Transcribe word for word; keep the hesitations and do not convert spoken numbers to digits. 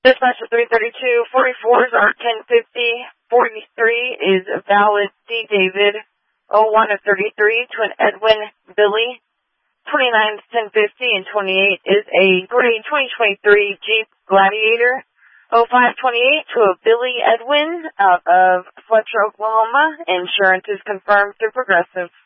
Dispatch of three thirty-two, forty-fours are ten fifty, forty-three is a valid C. David, oh one of thirty-three to an Edwin Billy, twenty-nine is ten fifty, and twenty-eight is a gray twenty twenty-three Jeep Gladiator, oh five twenty-eight to a Billy Edwin out of Fletcher, Oklahoma. Insurance is confirmed through Progressive.